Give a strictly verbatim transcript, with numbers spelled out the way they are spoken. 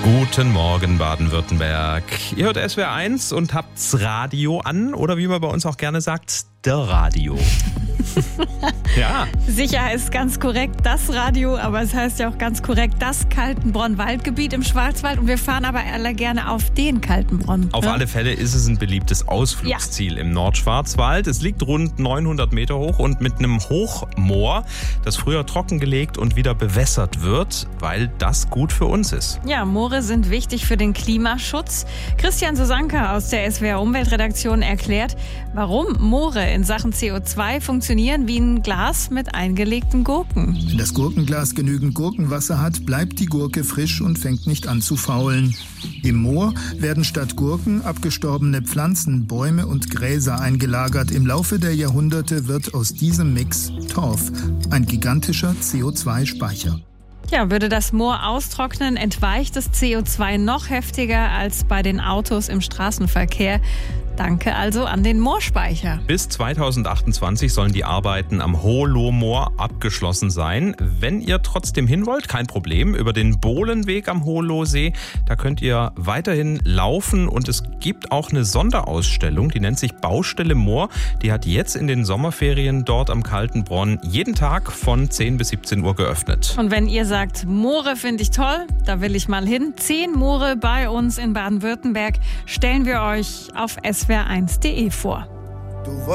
Guten Morgen, Baden-Württemberg. Ihr hört S W R eins und habt's Radio an oder wie man bei uns auch gerne sagt, der Radio. Ja. Sicher ist ganz korrekt das Radio, aber es heißt ja auch ganz korrekt das Kaltenbronn-Waldgebiet im Schwarzwald. Und wir fahren aber alle gerne auf den Kaltenbronn. Auf ne? alle Fälle ist es ein beliebtes Ausflugsziel ja. im Nordschwarzwald. Es liegt rund neunhundert Meter hoch und mit einem Hochmoor, das früher trockengelegt und wieder bewässert wird, weil das gut für uns ist. Ja, Moore sind wichtig für den Klimaschutz. Christian Sosanka aus der S W R Umweltredaktion erklärt, warum Moore in Sachen C O zwei funktionieren wie ein Glas mit eingelegten Gurken. Wenn das Gurkenglas genügend Gurkenwasser hat, bleibt die Gurke frisch und fängt nicht an zu faulen. Im Moor werden statt Gurken abgestorbene Pflanzen, Bäume und Gräser eingelagert. Im Laufe der Jahrhunderte wird aus diesem Mix Torf, ein gigantischer C O zwei Speicher. Ja, würde das Moor austrocknen, entweicht das C O zwei noch heftiger als bei den Autos im Straßenverkehr. Danke also an den Moorspeicher. Bis zweitausendachtundzwanzig sollen die Arbeiten am Hohloh-Moor abgeschlossen sein. Wenn ihr trotzdem hin wollt, kein Problem, über den Bohlenweg am Hohlohsee, da könnt ihr weiterhin laufen und es gibt auch eine Sonderausstellung, die nennt sich Baustelle Moor. Die hat jetzt in den Sommerferien dort am Kaltenbronn jeden Tag von zehn bis siebzehn Uhr geöffnet. Und wenn ihr sagt, Moore finde ich toll, da will ich mal hin, zehn Moore bei uns in Baden-Württemberg, stellen wir euch auf S W R eins punkt de vor.